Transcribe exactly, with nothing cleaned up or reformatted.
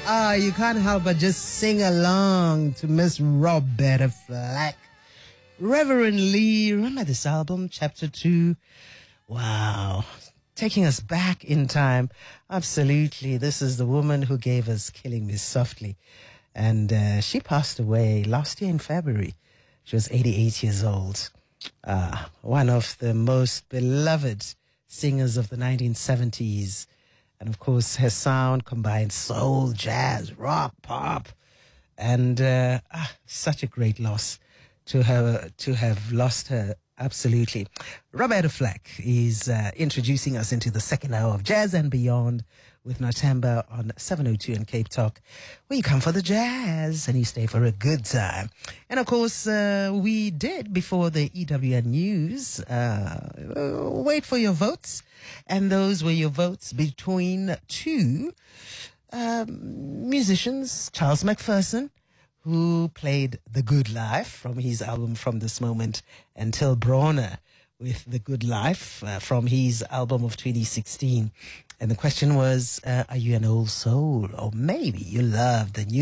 Ah, you can't help but just sing along to Miss Roberta Flack. Reverend Lee, remember this album, Chapter two? Wow. Taking us back in time. Absolutely. This is the woman who gave us Killing Me Softly. And uh, she passed away last year in February. She was eighty-eight years old. Uh, one of the most beloved singers of the nineteen seventies. And of course, her sound combined soul, jazz, rock, pop. And uh, ah, such a great loss to her to have lost her. Absolutely. Roberta Flack is uh, introducing us into the second hour of Jazz and Beyond with Natemba on seven oh two in Cape Talk, where you come for the jazz and you stay for a good time. And of course, uh, we did, before the E W N News, uh, wait for your votes. And those were your votes between two um, musicians, Charles McPherson, who played The Good Life from his album From This Moment, and Till Bronner with The Good Life uh, from his album of twenty sixteen. And the question was, uh, are you an old soul? Or maybe you love the new